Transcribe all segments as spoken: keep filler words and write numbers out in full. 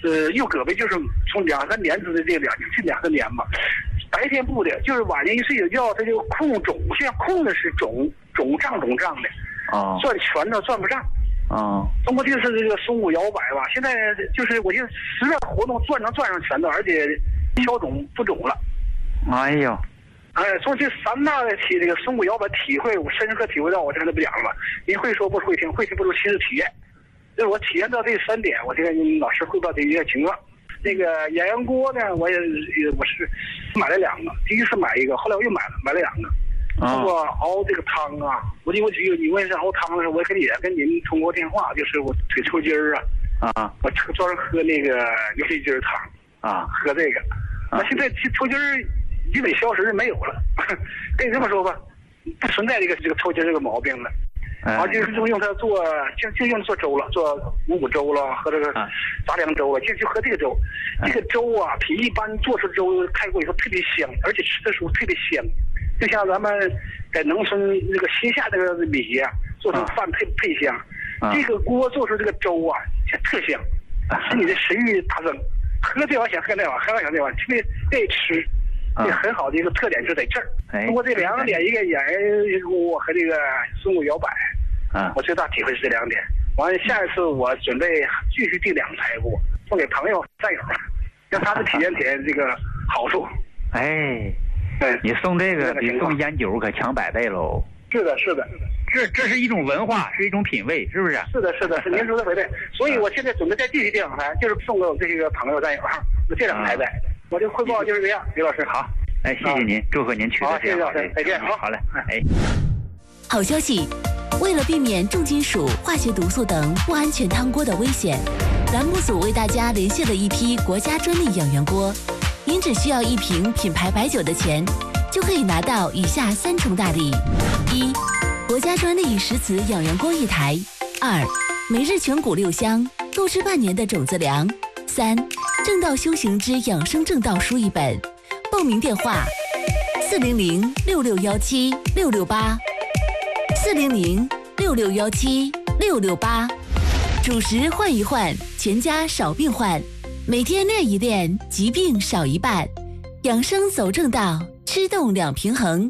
呃，右胳膊就是从两三年子的这两这两三年吧，白天不的，就是晚上一睡觉，他就控肿，像控的是肿肿胀肿胀的， 啊， 转拳头转不上。 啊， 通过这次这个松骨摇摆吧，现在就是我就实在活动转能转上拳头，而且消肿不肿了。 哎呦， 哎，从这三大的体这个松骨摇摆体会，我深刻体会到，我刚才不讲了，您会说不是会听，会听不如亲自体验。就是我体验到这三点，我就跟您老师汇报这一些情况。那个鸳鸯锅呢，我也我是买了两个，第一次买一个，后来我又买了买了两个。通过熬这个汤啊，我就我举你问是熬汤的时候，我跟也跟您通过电话，就是我腿抽筋儿啊，啊，我专门喝那个牛皮筋儿汤啊，喝这个。那、啊、现在抽筋儿基本消失没有了，跟你这么说吧，不存在这个这个抽筋这个毛病了。然后就是就用它做，就就用做粥了，做五谷粥了，喝这个杂粮粥了，就就喝这个粥。这个粥啊，比一般做出粥开过以后特别香，而且吃的时候特别香，就像咱们在农村那个新下那个米呀、啊，做成饭配配香。这个锅做出这个粥啊，特香，使你的食欲大增。喝这碗想喝那碗，喝那碗想那碗，特别愿意吃。这很好的一个特点就在这儿。通过这两点，一个鸳鸯锅和这个松骨摇摆，啊，我最大体会是这两点。完了，下一次我准备继续订两台锅，送给朋友战友，让他们体验体验这个好处。 哎，对，你送这个比送烟酒可强百倍喽。 是的，是的， 这这是一种文化，是一种品味，是不是？ 是的，是的，是您说的没对。所以我现在准备再继续订两台，就是送给我这些个朋友战友哈，就这两台呗。我这汇报就是这样，李老师好。 哎，谢谢您，祝贺您取得这样好的， 再见，好， 好嘞，哎。 好消息，为了避免重金属、化学毒素等不安全汤锅的危险，栏目组为大家连线了一批国家专利养元锅，您只需要一瓶品牌白酒的钱，就可以拿到以下三重大礼：一、国家专利石瓷养元锅一台；二、每日全谷六香，购置半年的种子粮；三、正道修行之养生正道书一本。报名电话：四零零六六幺七六六八，四零零六六幺七六六八。主食换一换，全家少病患；每天练一练，疾病少一半。养生走正道，吃动两平衡。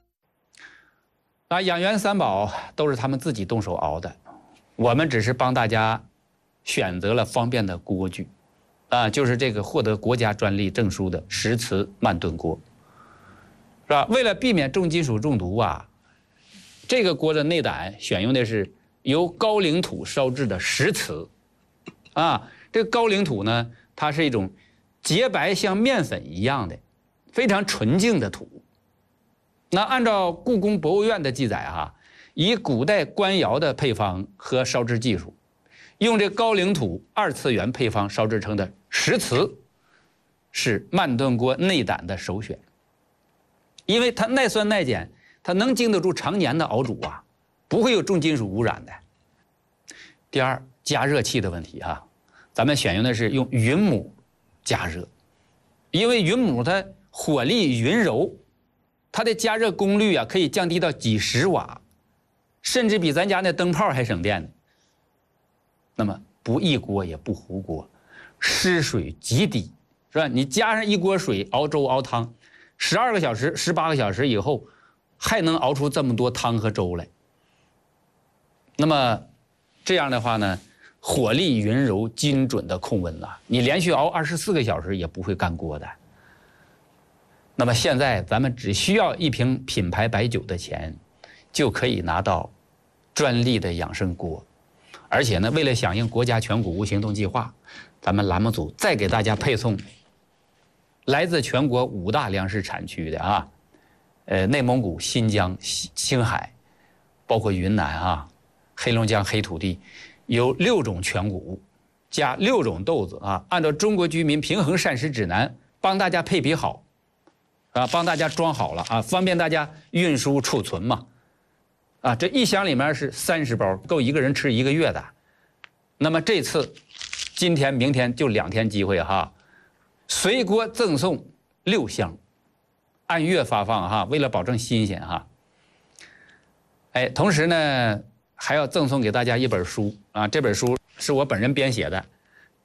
啊，养元三宝都是他们自己动手熬的，我们只是帮大家选择了方便的锅具。啊，就是这个获得国家专利证书的石瓷慢炖锅，是吧？为了避免重金属中毒啊，这个锅的内胆选用的是由高岭土烧制的石瓷，啊，这个高岭土呢，它是一种洁白像面粉一样的非常纯净的土。那按照故宫博物院的记载哈，以古代官窑的配方和烧制技术，用这高岭土二次元配方烧制成的石瓷，是慢炖锅内胆的首选，因为它耐酸耐碱，它能经得住常年的熬煮啊，不会有重金属污染的。第二，加热器的问题哈，咱们选用的是用云母加热，因为云母它火力匀柔，它的加热功率啊可以降低到几十瓦，甚至比咱家那灯泡还省电呢。那么不溢锅也不糊锅，失水极低，是吧？你加上一锅水熬粥熬汤，十二个小时、十八个小时以后，还能熬出这么多汤和粥来。那么这样的话呢，火力匀柔、精准的控温呐，你连续熬二十四个小时也不会干锅的。那么现在咱们只需要一瓶品牌白酒的钱，就可以拿到专利的养生锅。而且呢，为了响应国家全谷物行动计划，咱们栏目组再给大家配送来自全国五大粮食产区的啊，呃，内蒙古、新疆、青海，包括云南啊、黑龙江黑土地，有六种全谷物加六种豆子啊，按照中国居民平衡膳食指南帮大家配比好，啊，帮大家装好了啊，方便大家运输储存嘛。啊，这一箱里面是三十包，够一个人吃一个月的。那么这次，今天、明天就两天机会哈，随锅赠送六箱，按月发放哈，为了保证新鲜哈。哎，同时呢，还要赠送给大家一本书啊，这本书是我本人编写的，《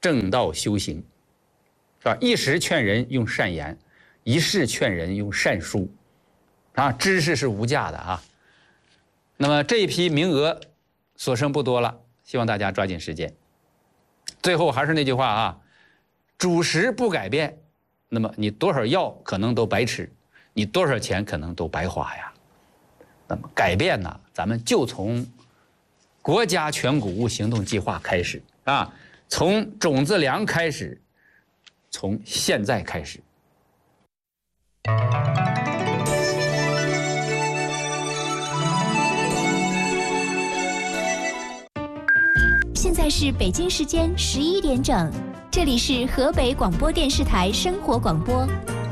正道修行，是吧？一时劝人用善言，一世劝人用善书，啊，知识是无价的啊。那么这一批名额所剩不多了，希望大家抓紧时间。最后还是那句话啊，主食不改变，那么你多少药可能都白吃，你多少钱可能都白花呀。那么改变呢，咱们就从国家全谷物行动计划开始啊，从种子粮开始，从现在开始。 现在是北京时间十一点整，这里是河北广播电视台生活广播。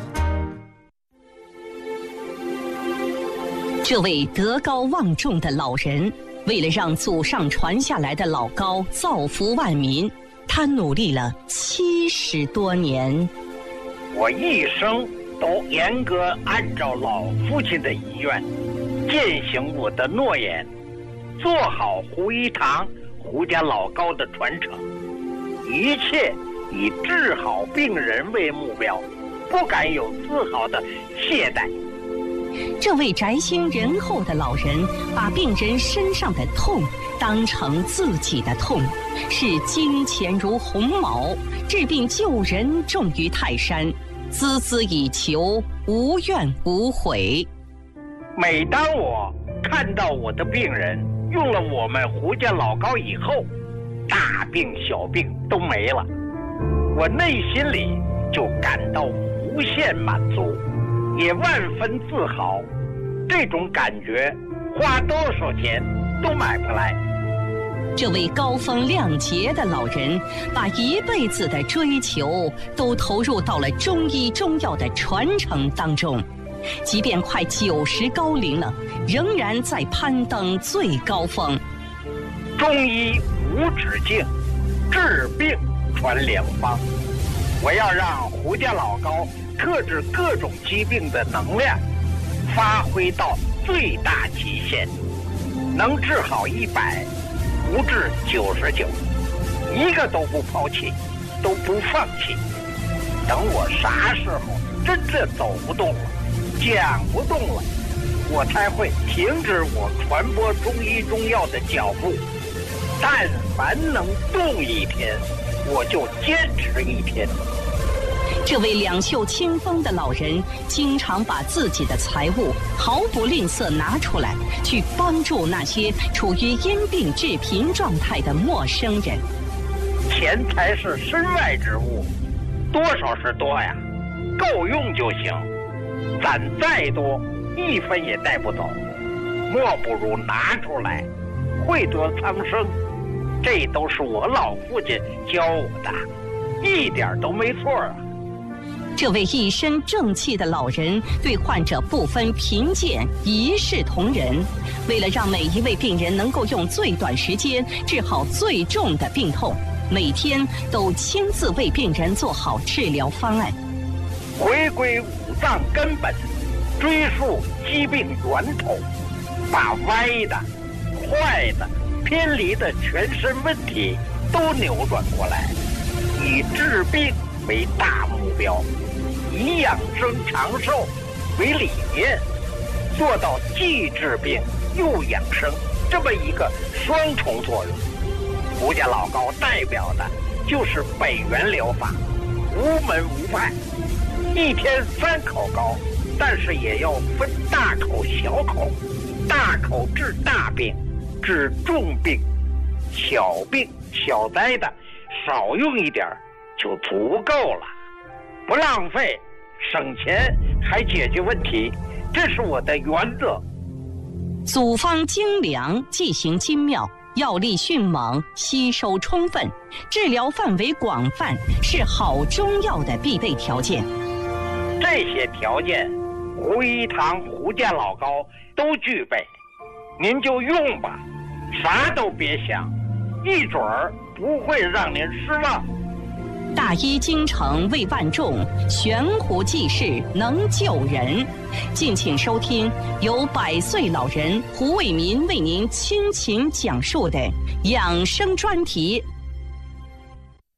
这位德高望重的老人，为了让祖上传下来的老高造福万民，他努力了七十多年。 我一生都严格按照老父亲的遗愿，践行我的诺言，做好胡一堂、胡家老高的传承，一切以治好病人为目标，不敢有丝毫的懈怠。 这位宅心仁厚的老人，把病人身上的痛当成自己的痛，视金钱如鸿毛，治病救人重于泰山，孜孜以求，无怨无悔。 每当我看到我的病人用了我们胡家老高以后，大病小病都没了，我内心里就感到无限满足，也万分自豪。这种感觉花多少钱都买不来。 这位高风亮节的老人，把一辈子的追求都投入到了中医中药的传承当中，即便快九十高龄了，仍然在攀登最高峰。 中医无止境，治病传良方。我要让胡家老高克制各种疾病的能量发挥到最大极限，能治好一百，不治九十九，一个都不抛弃，都不放弃。等我啥时候真正走不动了，讲不动了，我才会停止我传播中医中药的脚步。但凡能动一天，我就坚持一天。 这位两袖清风的老人，经常把自己的财物毫不吝啬拿出来，去帮助那些处于因病致贫状态的陌生人。 钱财是身外之物，多少是多呀，够用就行。攒再多，一分也带不走，莫不如拿出来，惠泽苍生。这都是我老父亲教我的，一点都没错啊。 这位一身正气的老人，对患者不分贫贱，一视同仁。为了让每一位病人能够用最短时间治好最重的病痛，每天都亲自为病人做好治疗方案。 回归五脏根本，追溯疾病源头，把歪的、坏的、偏离的全身问题都扭转过来，以治病为大目标，以养生长寿为理念，做到既治病又养生这么一个双重作用。胡家老高代表的就是北元疗法，无门无派，一天三口高，但是也要分大口小口，大口治大病，治重病，小病小灾的少用一点就足够了，不浪费，省钱还解决问题，这是我的原则。 组方精良，剂型精妙，药力迅猛，吸收充分，治疗范围广泛，是好中药的必备条件。 这些条件，胡一堂、胡家老高都具备，您就用吧，啥都别想，一准儿不会让您失望。 大医精诚为万众，悬壶济世能救人。敬请收听由百岁老人胡卫民为您倾情讲述的养生专题。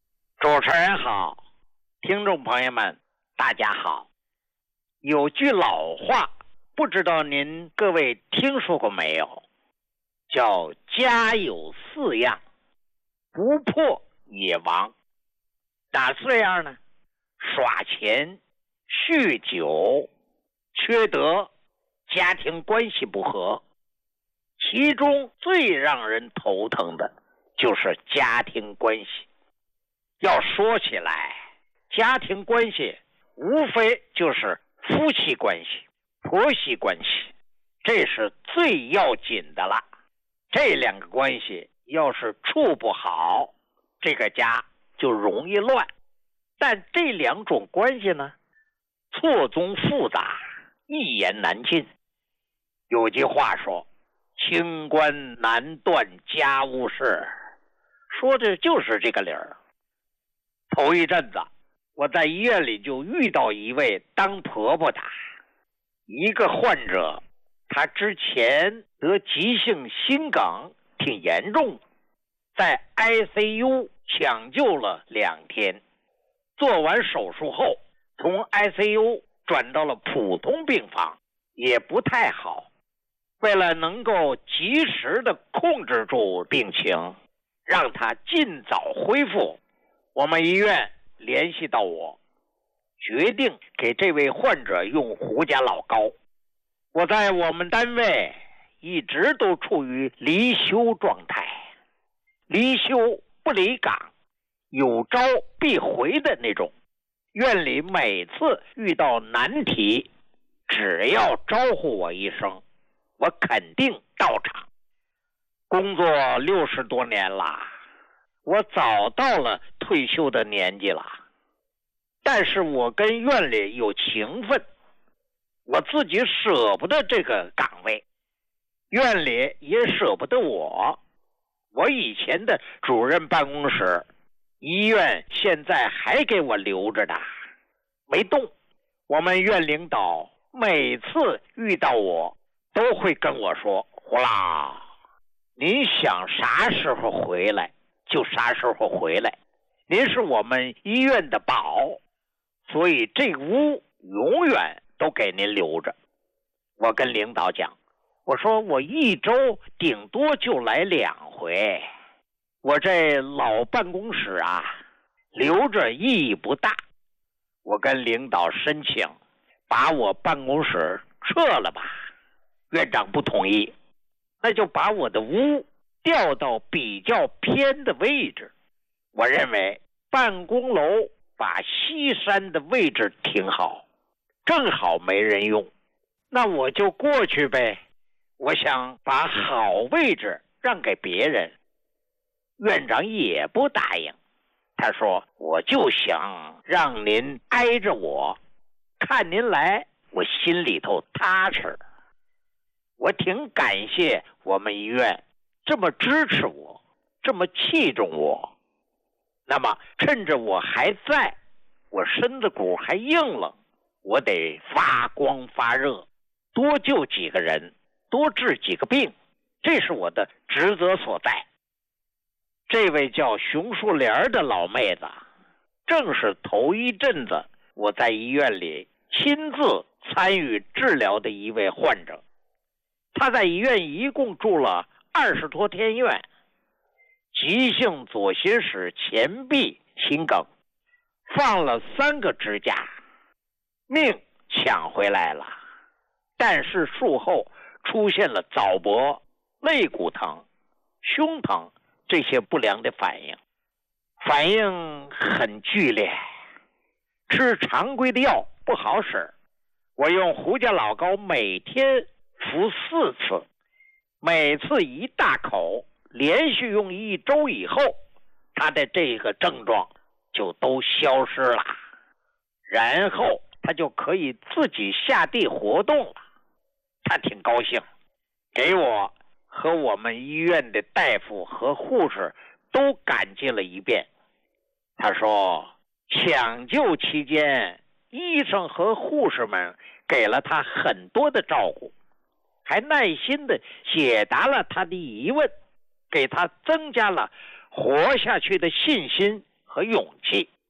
主持人好，听众朋友们大家好。有句老话，不知道您各位听说过没有，叫家有四样，不破也亡。哪四样呢？耍钱、酗酒、缺德、家庭关系不和。其中最让人头疼的就是家庭关系。要说起来，家庭关系无非就是夫妻关系、婆媳关系，这是最要紧的了。这两个关系要是处不好，这个家就容易乱。但这两种关系呢，错综复杂，一言难尽。有句话说，清官难断家务事，说的就是这个理儿。头一阵子，我在医院里就遇到一位当婆婆的，一个患者，她之前得急性心梗，挺严重，在 I C U 抢救了两天，做完手术后，从 I C U 转到了普通病房，也不太好。为了能够及时的控制住病情，让她尽早恢复，我们医院联系到我，决定给这位患者用胡家老膏。我在我们单位一直都处于离休状态，离休不离岗，有招必回的那种。院里每次遇到难题，只要招呼我一声，我肯定到场。工作六十多年了，我早到了退休的年纪了，但是我跟院里有情分，我自己舍不得这个岗位，院里也舍不得我。我以前的主任办公室，医院现在还给我留着的，没动。我们院领导每次遇到我都会跟我说，胡老，您想啥时候回来就啥时候回来，您是我们医院的宝，所以这屋永远都给您留着。我跟领导讲，我说我一周顶多就来两回，我这老办公室啊，留着意义不大。我跟领导申请把我办公室撤了吧，院长不同意，那就把我的屋调到比较偏的位置。我认为办公楼把西山的位置挺好，正好没人用，那我就过去呗。我想把好位置让给别人。院长也不答应，他说我就想让您挨着我，看您来我心里头踏实。我挺感谢我们医院这么支持我，这么器重我。那么趁着我还在，我身子骨还硬朗，我得发光发热，多救几个人，多治几个病，这是我的职责所在。这位叫熊树莲的老妹子，正是头一阵子我在医院里亲自参与治疗的一位患者。她在医院一共住了二十多天院，急性左心室前壁心梗，放了三个支架，命抢回来了，但是术后出现了早搏、肋骨疼、胸疼这些不良的反应，反应很剧烈，吃常规的药不好使。我用胡家老膏每天服四次，每次一大口，连续用一周以后，他的这个症状就都消失了，然后他就可以自己下地活动了。他挺高兴，给我和我们医院的大夫和护士都感激了一遍。他说抢救期间，医生和护士们给了他很多的照顾，还耐心地解答了他的疑问，给他增加了活下去的信心和勇气。